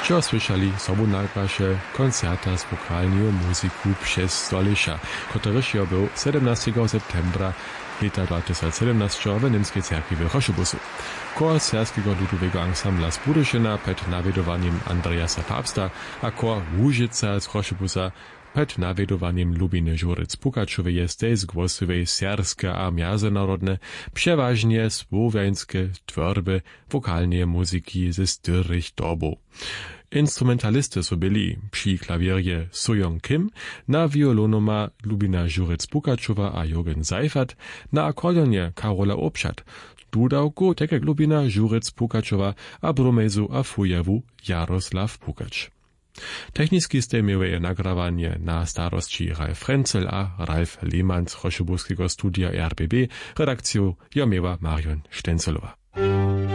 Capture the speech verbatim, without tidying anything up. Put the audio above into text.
Čo słyszeli sobu nalpaše koncerta z wokalną muzyku przez Stoliša, któryż jo był siedemnastego septembra lata dwa tysiące siedemnaście w Niemskiej cerkwi w Choszybusu. Chor Serskiego ludowego ansambla z Budyszyna pod nawiedowaniem Andreasa Papsta, a chor Łużyca z Choszybusa pod nawiedowaniem Lubiny Żuryc-Pukaczowej jest z głosowej serskie a międzynarodne, przeważnie słowiańskie tworby wokalnej muzyki ze styrych dobów. Instrumentalisty so byli przy klawierje Soo-Young Kim, na violonoma Lubina Żuryc-Pukaczowa a Jürgen Seifert, na akordionie Karola Obszat, dudałku tak jak Lubina Żuryc-Pukaczowa a brumezu a fujewu Jaroslav Pukacz. Techniski ste miały nagrawanie na starości Ralf Frenzel a Ralf Lehmann z Choszybuskiego studia R B B, redakcją ja miała Marion Štencelová.